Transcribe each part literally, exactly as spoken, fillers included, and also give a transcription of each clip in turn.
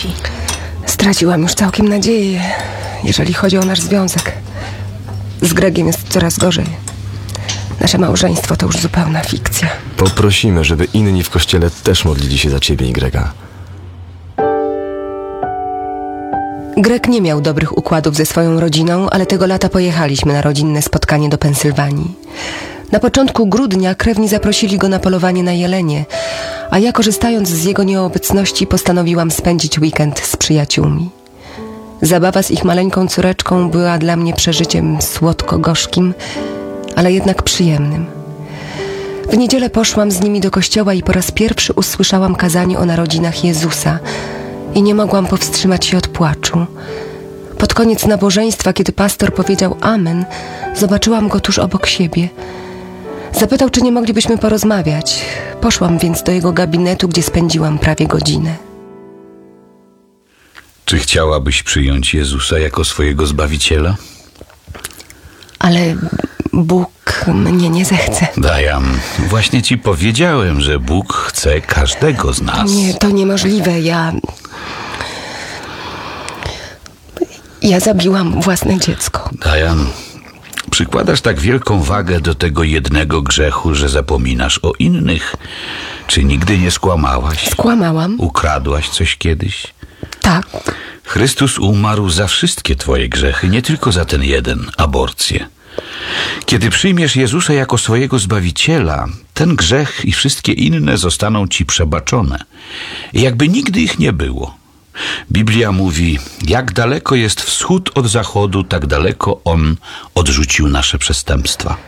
dzieci. Straciłam już całkiem nadzieję, jeżeli chodzi o nasz związek. Z Gregiem jest coraz gorzej. Nasze małżeństwo to już zupełna fikcja. Poprosimy, żeby inni w kościele też modlili się za ciebie i Grega. Greg nie miał dobrych układów ze swoją rodziną, ale tego lata pojechaliśmy na rodzinne spotkanie do Pensylwanii. Na początku grudnia krewni zaprosili go na polowanie na jelenie, a ja, korzystając z jego nieobecności, postanowiłam spędzić weekend z przyjaciółmi. Zabawa z ich maleńką córeczką była dla mnie przeżyciem słodko-gorzkim, ale jednak przyjemnym. W niedzielę poszłam z nimi do kościoła i po raz pierwszy usłyszałam kazanie o narodzinach Jezusa i nie mogłam powstrzymać się od płaczu. Pod koniec nabożeństwa, kiedy pastor powiedział amen, zobaczyłam go tuż obok siebie. Zapytał, czy nie moglibyśmy porozmawiać. Poszłam więc do jego gabinetu, gdzie spędziłam prawie godzinę. Czy chciałabyś przyjąć Jezusa jako swojego Zbawiciela? Ale Bóg mnie nie zechce. Diane, właśnie ci powiedziałem, że Bóg chce każdego z nas. Nie, to niemożliwe. Ja... Ja zabiłam własne dziecko. Diane, przykładasz tak wielką wagę do tego jednego grzechu, że zapominasz o innych. Czy nigdy nie skłamałaś? Skłamałam? Ukradłaś coś kiedyś? Tak. Chrystus umarł za wszystkie twoje grzechy, nie tylko za ten jeden, aborcję. Kiedy przyjmiesz Jezusa jako swojego Zbawiciela, ten grzech i wszystkie inne zostaną ci przebaczone. I jakby nigdy ich nie było. Biblia mówi, jak daleko jest wschód od zachodu, tak daleko On odrzucił nasze przestępstwa.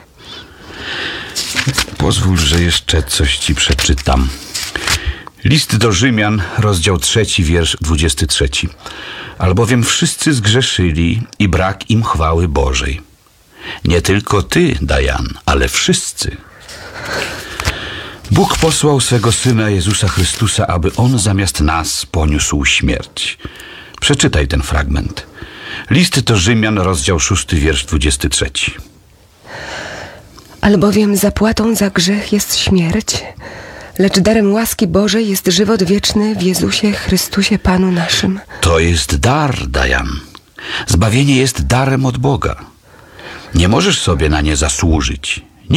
Pozwól, że jeszcze coś ci przeczytam. List do Rzymian, rozdział trzeci, wiersz dwudziesty trzeci. Albowiem wszyscy zgrzeszyli i brak im chwały Bożej. Nie tylko ty, Diane, ale wszyscy. Bóg posłał swego Syna Jezusa Chrystusa, aby On zamiast nas poniósł śmierć. Przeczytaj ten fragment. List do Rzymian, rozdział szósty, wiersz dwudziesty trzeci. Albowiem zapłatą za grzech jest śmierć, lecz darem łaski Bożej jest żywot wieczny w Jezusie Chrystusie Panu naszym. To jest dar, Diane. Zbawienie jest darem od Boga. Nie możesz sobie na nie zasłużyć.